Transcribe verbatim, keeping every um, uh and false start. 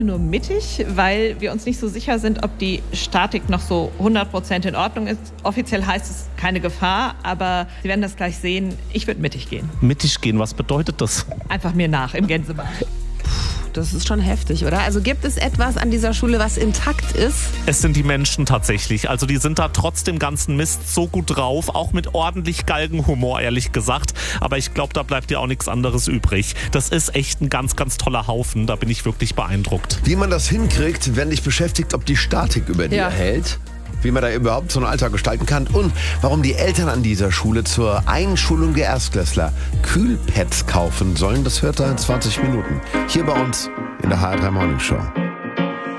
Nur mittig, weil wir uns nicht so sicher sind, ob die Statik noch so hundert Prozent in Ordnung ist. Offiziell heißt es keine Gefahr, aber Sie werden das gleich sehen. Ich würde mittig gehen. Mittig gehen, was bedeutet das? Einfach mir nach im Gänsemarsch. Das ist schon heftig, oder? Also gibt es etwas an dieser Schule, was intakt ist? Es sind die Menschen tatsächlich. Also die sind da trotz dem ganzen Mist so gut drauf, auch mit ordentlich Galgenhumor, ehrlich gesagt. Aber ich glaube, da bleibt dir auch nichts anderes übrig. Das ist echt ein ganz, ganz toller Haufen. Da bin ich wirklich beeindruckt. Wie man das hinkriegt, wenn dich beschäftigt, ob die Statik über dir Ja. hält. Wie man da überhaupt so einen Alltag gestalten kann und warum die Eltern an dieser Schule zur Einschulung der Erstklässler Kühlpads kaufen sollen, das hört er in zwanzig Minuten. Hier bei uns in der H R drei Morning Show.